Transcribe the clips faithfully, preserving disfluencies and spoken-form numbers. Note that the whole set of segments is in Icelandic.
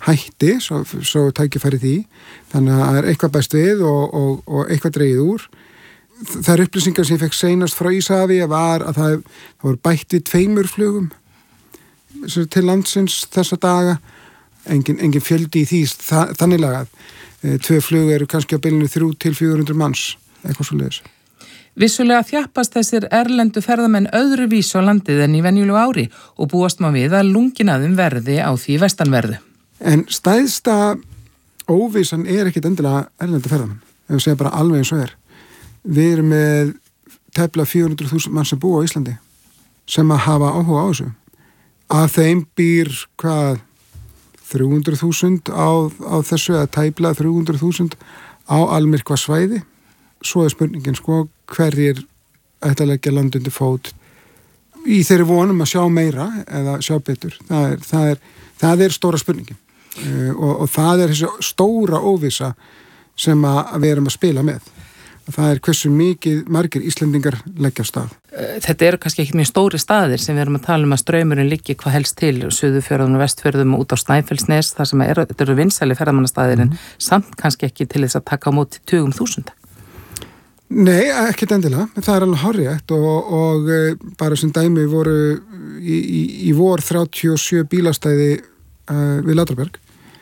hætti, svo, svo tækifæri því, þannig að það er eitthvað bæst við og, og, og eitthvað dregið úr. Það er upplýsingar sem ég fekk seinast frá Isavia var að það, það voru bætt við tveimur flugum til landsins þessa daga, engin, engin fjöldi í því það, þannig lagað. E, tvö flug eru kannski á bilinu þrjú til fjögur hundruð manns, eitthvað svo leiðis. Vissulega þjappast þessir erlendu ferðamenn öðru vísu á landið en í venjulegu ári og búast má við að lunginaðum verði á því vestanverðu. En stæðsta óvissan er ekkit endilega erlendu ferðamenn, ef við segja bara alveg eins og er. Við erum með tæplega fjögur hundruð þúsund mann sem búa á Íslandi sem að hafa áhuga á þessu. Af þeim býr hvað þrjú hundruð þúsund á, á þessu eða tæplega þrjú hundruð þúsund á almyrkva svæði. Svo er spurningin sko hverjir ætla að leggja land undir fót í þeirri vonum að sjá meira eða sjá betur. Það er, það er, það er stóra spurningin. Uh, og, og það er þessi stóra óvissa sem að við erum að spila með. Það er hversu mikið margir Íslendingar leggja af stað. Þetta eru kannski ekki mjög stóri staðir sem við erum að tala um að straumurinn liggi hvað helst til Suðurfjörðum og Vestfjörðum út á Snæfellsnes, þar sem er, þetta eru vinsæli ferðamannastaðir en samt kannski ekki til þess að taka á móti tugum þúsunda. Nei, ekkert endilega. Það er alveg hárrétt og, og bara sem dæmi voru í, í, í vor þrjátíu og sjö bílastæði uh, við Látrabjarg.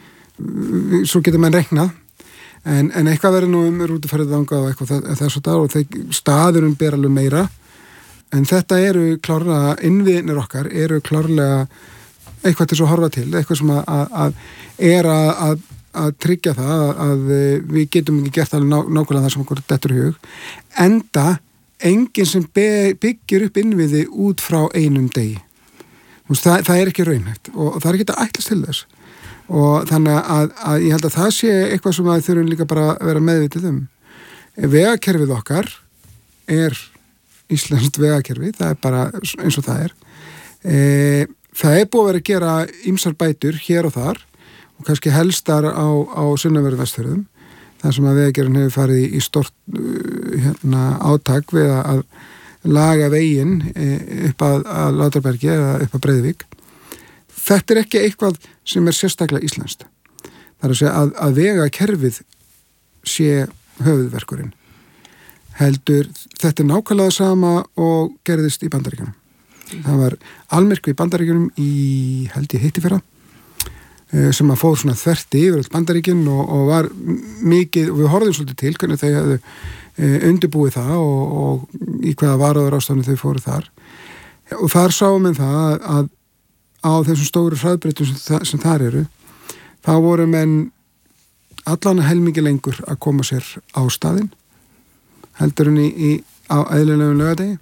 Svo getur mann reiknað. En, en eitthvað verður nú um rútuferðið þangað og eitthvað þess að það og þeir staðurum ber alveg meira. En þetta eru klárlega, innviðinir okkar eru klárlega eitthvað til svo að horfa til, eitthvað sem að, að, að er að, að, að tryggja það að, að við getum ekki gert alveg ná, nákvæmlega það sem okkur dettur í hug. Enda enginn sem byggir upp innviði út frá einum degi. Það, það er ekki raunhægt og, og það er ekki að ætlast til þess. Og þannig að, að ég held að það sé eitthvað sem að þurfum líka bara að vera meðvitið um. Vegakerfið okkar er íslenskt vegakerfi, það er bara eins og það er. E, það er búið að vera að gera ýmsar bætur hér og þar og kannski helstar á, á sunnanverðum Vestfjörðum. Það sem að vegagerðin hefur farið í stort hérna, átak við að laga veginn upp að, að Látrabjargi eða upp að Breiðuvík. Þetta er ekki eitthvað sem er sérstaklega íslenskt. Það er að segja að, að vegakerfið sé höfuðverkurinn. Heldur, þetta er nákvæmlega sama og gerðist í Bandaríkjunum. Það var almyrkvi í Bandaríkjunum í, held ég heiti fyrra, sem að fór svona þverti yfir all Bandaríkjun og, og var mikið, og við horfðum svolítið til hvernig þau hefðu undirbúið það og, og í hvaða varúðar ástafni þau fóru þar. Og þar sáum við það að, að á þessum stóru hraðbreytum sem, sem þar eru, þá voru menn allan helmingi lengur að koma sér á staðinn, heldur hún í, í á eðlilegum laugardegi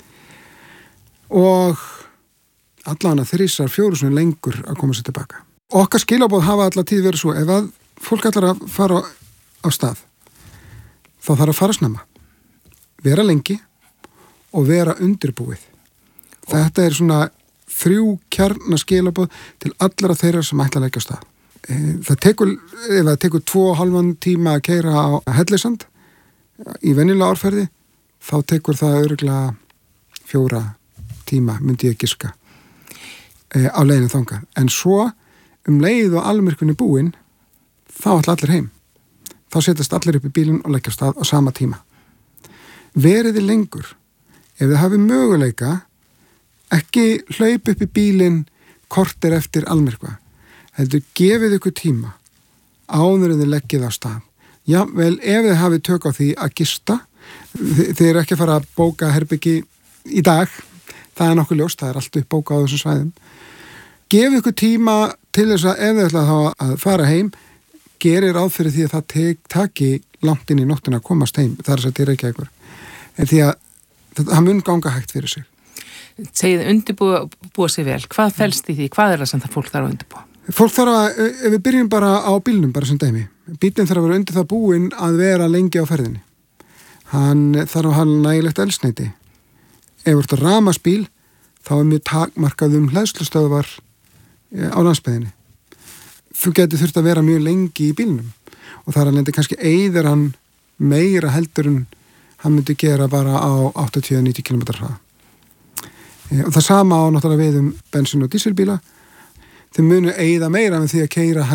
og allan að þrísar fjóru svona lengur að koma sér tilbaka. Okkar skilaboð hafa alla tíð verið svo, ef að fólk ætlar að fara á, á stað, þá þarf að fara snemma, vera lengi og vera undirbúið. Þetta er svona þrjú kjarnaskilaboð til allra þeirra sem ætla að leggja á stað. Það tekur, ef það tekur tvo og halvan tíma að keyra á Hellisand í venjulega árferði, þá tekur það örugglega fjóra tíma, myndi ég giska, á leiðinu þangað. En svo, um leið og almyrkvinn er búinn, þá ætla allir heim. Þá setjast allir upp í bílinn og leggja á stað á sama tíma. Veriði lengur, ef þið hafið möguleika, ekki hlaup upp í bílinn korter eftir almyrkva. Heldur, gefið ykkur tíma áður en þið leggið á stað. Já, vel, ef þið hafið tök á því að gista, þið, þið eru ekki að fara að bóka herbyggi í dag, það er nokkuð ljóst, það er allt upp bóka á þessum svæðum. Gefið ykkur tíma til þess að ef þið ætla þá að fara heim, gerir ráð fyrir því að það tek, taki langt inn í nóttina að komast heim, það er að þetta er ekki eitthvað. En því að það mun ganga hægt fyrir sig. Segið undirbúa sig vel. Hvað felst í því? Hvað er það sem það fólk þarf að undirbúa? Fólk þarf að, ef við byrjum bara á bílnum, bara sem dæmi. Bílinn þarf að vera undir það búinn að vera lengi á ferðinni. Hann þarf að hafa nægilegt eldsneyti. Ef þú ert að rafmagnsbíl, þá er mjög takmarkað um hleðslustöðvar á landsbyggðinni. Þú getur þurft að vera mjög lengi í bílnum og þar að lendi kannski eyðir hann meira heldur en hann myndi gera bara á áttatíu til níutíu kílómetra hraða. Og það sama á náttúrulega við um bensín- og dísilbíla. Þeir munu eyða meira með því að keyra